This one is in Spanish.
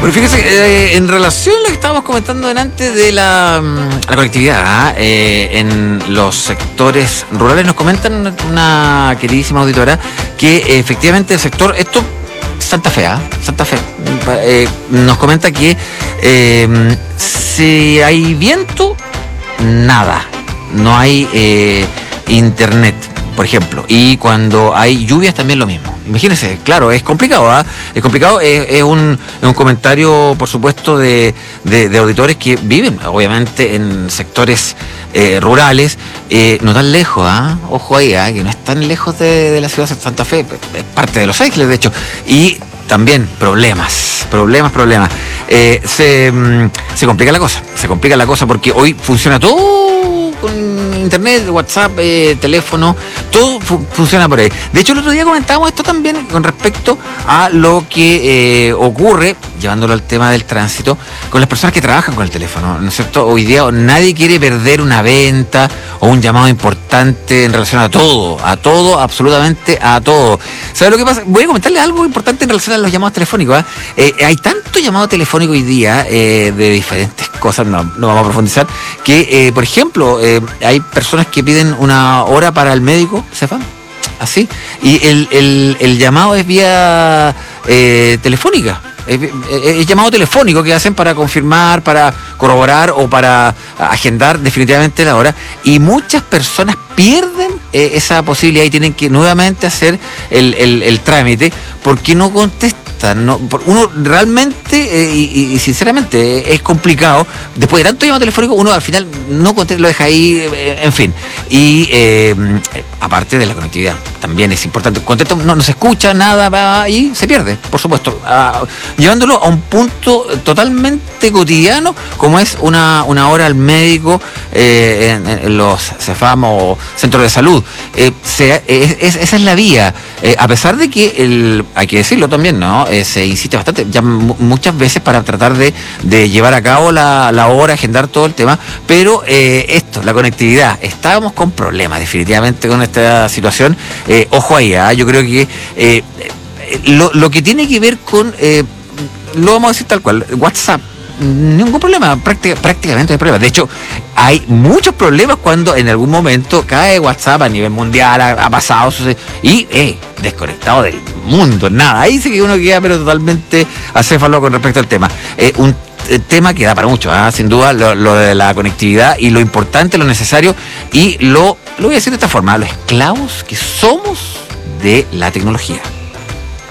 Pero fíjese, en relación a lo que estábamos comentando delante de la conectividad, en los sectores rurales nos comentan una queridísima auditora que efectivamente el sector, Santa Fe, nos comenta que si hay viento, nada, no hay internet, por ejemplo, y cuando hay lluvias también lo mismo. Imagínense, claro, es complicado, es complicado, es un comentario, por supuesto, de auditores que viven, obviamente, en sectores rurales, no tan lejos, ojo ahí, que no es tan lejos de la ciudad de Santa Fe, es parte de Los Ángeles, de hecho, y también problemas. Se complica la cosa porque hoy funciona todo con internet, WhatsApp, teléfono, todo funciona por ahí. De hecho, el otro día comentábamos esto también con respecto a lo que ocurre, llevándolo al tema del tránsito, con las personas que trabajan con el teléfono, ¿no es cierto? Hoy día nadie quiere perder una venta o un llamado importante en relación a todo, absolutamente a todo. ¿Sabes lo que pasa? Voy a comentarles algo importante en relación a los llamados telefónicos. Hay tanto llamado telefónico hoy día de diferentes cosas, no vamos a profundizar, que, por ejemplo, hay personas que piden una hora para el médico, ¿sepan? Así, y el llamado es vía telefónica. Es llamado telefónico que hacen para confirmar, para corroborar o para agendar definitivamente la hora, y muchas personas pierden esa posibilidad y tienen que nuevamente hacer el trámite porque no contestan. Uno realmente y sinceramente es complicado, después de tanto llamado telefónico uno al final no contesta, lo deja ahí, en fin, y aparte de la conectividad también es importante, contesta, no se escucha nada y se pierde, por supuesto, llevándolo a un punto totalmente cotidiano como es una hora al médico en los CEFAM o centros de salud. Esa es la vía, a pesar de que hay que decirlo también, ¿no? Se insiste bastante, ya muchas veces para tratar de llevar a cabo la hora, agendar todo el tema, pero la conectividad, estábamos con problemas definitivamente con esta situación. Ojo ahí, yo creo que lo que tiene que ver con, lo vamos a decir tal cual, WhatsApp, ningún problema, prácticamente no hay problema. De hecho, hay muchos problemas cuando en algún momento cae WhatsApp a nivel mundial, ha pasado y desconectado del mundo, nada. Ahí sí que uno queda pero totalmente acéfalo con respecto al tema. Un tema que da para mucho, sin duda, lo de la conectividad y lo importante, lo necesario, y lo voy a decir de esta forma, los esclavos que somos de la tecnología.